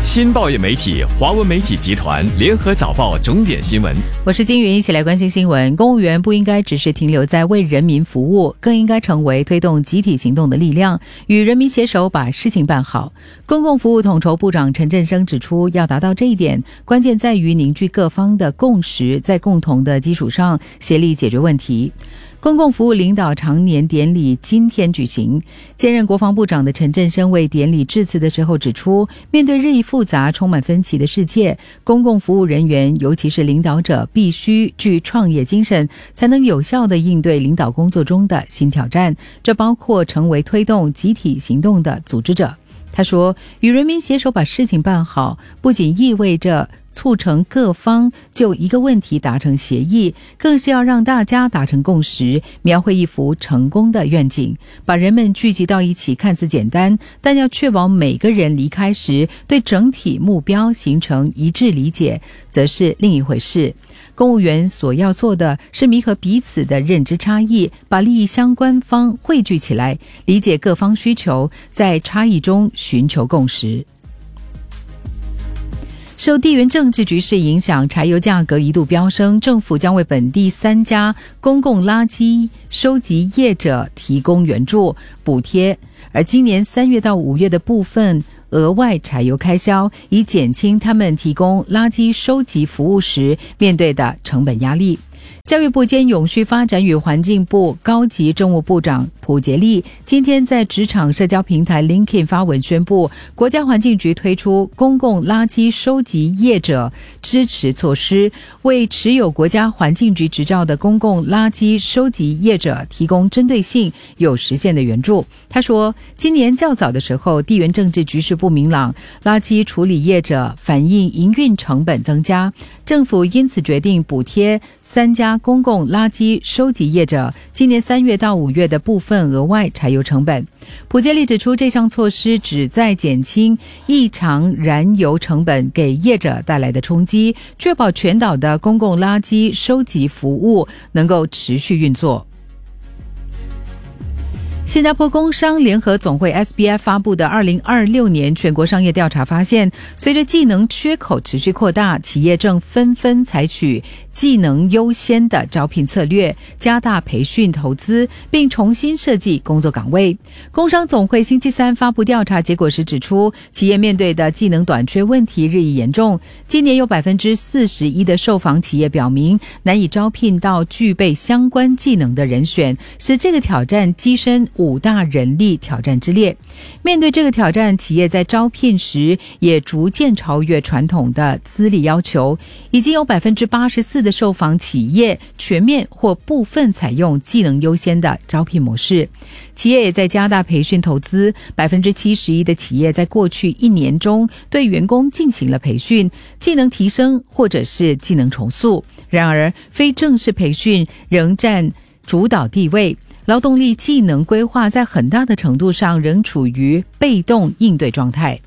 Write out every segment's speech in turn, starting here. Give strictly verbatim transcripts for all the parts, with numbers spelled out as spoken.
新报业媒体华文媒体集团联合早报重点新闻。 我是金云，一起来关心新闻。公务员不应该只是停留在为人民服务，更应该成为推动集体行动的力量，与人民携手把事情办好。公共服务统筹部长陈振声指出，要达到这一点，关键在于凝聚各方的共识，在共同的基础上协力解决问题。公共服务领导常年典礼今天举行，兼任国防部长的陈振声为典礼致辞的时候指出，面对日益复杂、充满分歧的世界，公共服务人员，尤其是领导者，必须具创业精神，才能有效地应对领导工作中的新挑战。这包括成为推动集体行动的组织者。他说，与人民携手把事情办好，不仅意味着促成各方就一个问题达成协议，更是要让大家达成共识，描绘一幅成功的愿景。把人们聚集到一起看似简单，但要确保每个人离开时对整体目标形成一致理解，则是另一回事。公务员所要做的是弥合彼此的认知差异，把利益相关方汇聚起来，理解各方需求，在差异中寻求共识。受地缘政治局势影响，柴油价格一度飙升，政府将为本地三家公共垃圾收集业者提供援助补贴，而今年三月到五月的部分额外柴油开销，以减轻他们提供垃圾收集服务时面对的成本压力。教育部兼永续发展与环境部高级政务部长普杰利今天在职场社交平台 LinkedIn 发文宣布，国家环境局推出公共垃圾收集业者支持措施，为持有国家环境局执照的公共垃圾收集业者提供针对性有实现的援助。他说，今年较早的时候，地缘政治局势不明朗，垃圾处理业者反映营运成本增加，政府因此决定补贴三家公共垃圾收集业者今年三月到五月的部分额外柴油成本。普杰利指出，这项措施旨在减轻异常燃油成本给业者带来的冲击，确保全岛的公共垃圾收集服务能够持续运作。新加坡工商联合总会 S B F 发布的二零二六年全国商业调查发现，随着技能缺口持续扩大，企业正纷纷采取技能优先的招聘策略，加大培训投资，并重新设计工作岗位。工商总会星期三发布调查结果时指出，企业面对的技能短缺问题日益严重。今年有 百分之四十一 的受访企业表明难以招聘到具备相关技能的人选，使这个挑战跻身五大人力挑战之列。面对这个挑战，企业在招聘时也逐渐超越传统的资历要求，已经有 百分之八十四 的受访企业全面或部分采用技能优先的招聘模式。企业也在加大培训投资， 百分之七十一 的企业在过去一年中对员工进行了培训，技能提升或者是技能重塑。然而，非正式培训仍占主导地位，劳动力技能规划在很大的程度上仍处于被动应对状态。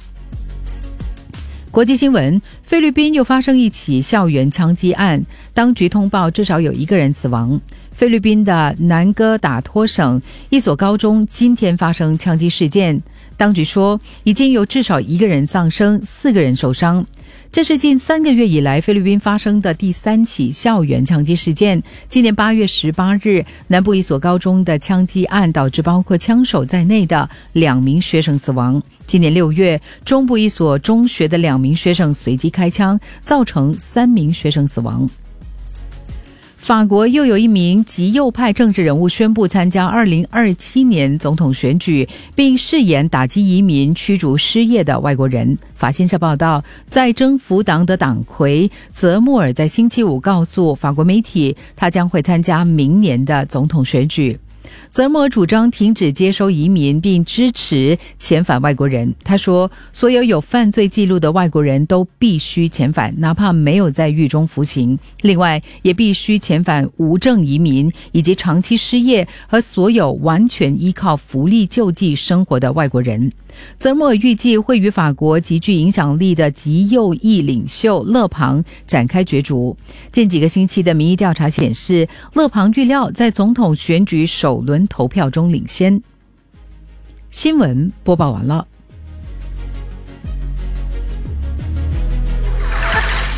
国际新闻，菲律宾又发生一起校园枪击案，当局通报至少有一个人死亡。菲律宾的南哥打托省一所高中今天发生枪击事件，当局说已经有至少一个人丧生，四个人受伤。这是近三个月以来菲律宾发生的第三起校园枪击事件。今年八月十八日，南部一所高中的枪击案导致包括枪手在内的两名学生死亡。今年六月，中部一所中学的两名学生随机开枪，造成三名学生死亡。法国又有一名极右派政治人物宣布参加二零二七年总统选举，并誓言打击移民、驱逐失业的外国人。法新社报道，在征服党的党魁泽莫尔在星期五告诉法国媒体，他将会参加明年的总统选举。泽莫尔主张停止接收移民，并支持遣返外国人。他说，所有有犯罪记录的外国人都必须遣返，哪怕没有在狱中服刑。另外，也必须遣返无证移民，以及长期失业和所有完全依靠福利救济生活的外国人。泽莫尔预计会与法国极具影响力的极右翼领袖勒庞展开角逐。近几个星期的民意调查显示，勒庞预料在总统选举首轮投票中领先。新闻播报完了。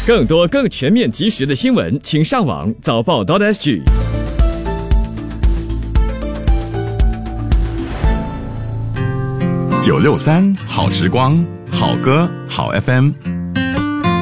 更多更全面及时的新闻，请上网早报 .sg。 九六三好时光，好歌好 F M。